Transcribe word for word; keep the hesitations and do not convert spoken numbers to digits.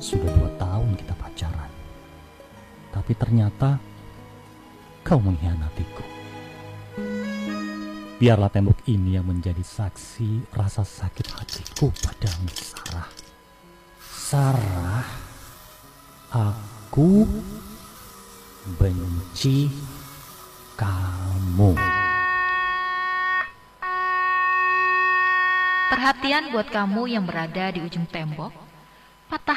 Sudah dua tahun kita pacaran, tapi ternyata kau mengkhianatiku. Biarlah tembok ini yang menjadi saksi rasa sakit hatiku padamu, Sarah. Sarah, aku benci kamu. Perhatian buat kamu yang berada di ujung tembok. Patah